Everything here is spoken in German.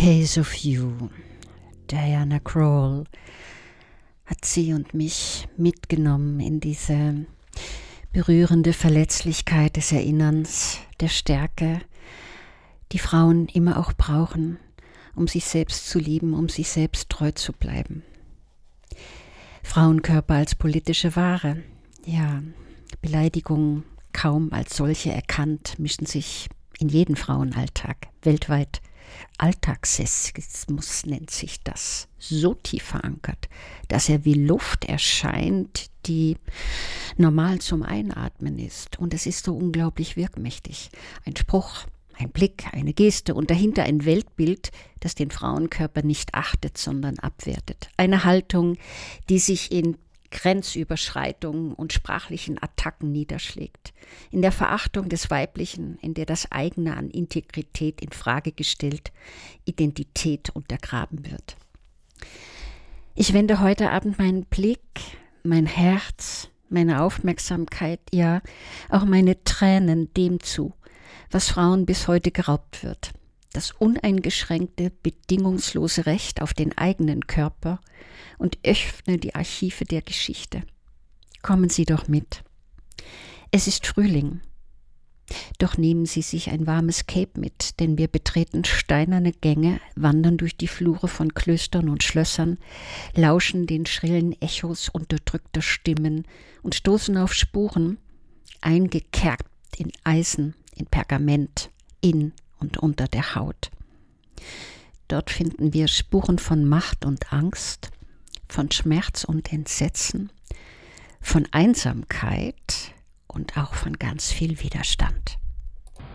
Case of You. Diana Krall hat sie und mich mitgenommen in diese berührende Verletzlichkeit des Erinnerns, der Stärke, die Frauen immer auch brauchen, um sich selbst zu lieben, um sich selbst treu zu bleiben. Frauenkörper als politische Ware. Ja, Beleidigungen kaum als solche erkannt, mischen sich in jeden Frauenalltag weltweit. Alltagssexismus nennt sich das, so tief verankert, dass er wie Luft erscheint, die normal zum Einatmen ist. Und es ist so unglaublich wirkmächtig. Ein Spruch, ein Blick, eine Geste und dahinter ein Weltbild, das den Frauenkörper nicht achtet, sondern abwertet. Eine Haltung, die sich in Grenzüberschreitungen und sprachlichen Attacken niederschlägt. In der Verachtung des Weiblichen, in der das eigene an Integrität in Frage gestellt, Identität untergraben wird. Ich wende heute Abend meinen Blick, mein Herz, meine Aufmerksamkeit, ja auch meine Tränen dem zu, was Frauen bis heute geraubt wird. Das uneingeschränkte, bedingungslose Recht auf den eigenen Körper und öffne die Archive der Geschichte. Kommen Sie doch mit. Es ist Frühling. Doch nehmen Sie sich ein warmes Cape mit, denn wir betreten steinerne Gänge, wandern durch die Flure von Klöstern und Schlössern, lauschen den schrillen Echos unterdrückter Stimmen und stoßen auf Spuren, eingekerbt in Eisen, in Pergament, in und unter der Haut. Dort finden wir Spuren von Macht und Angst, von Schmerz und Entsetzen, von Einsamkeit und auch von ganz viel Widerstand.